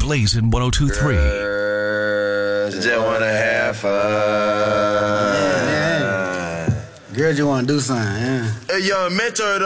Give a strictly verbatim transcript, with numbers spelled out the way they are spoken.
Blazing one oh two point three. Girl, just wanna have fun. Yeah, yeah. Girl, you wanna do something, yeah. A young mentor.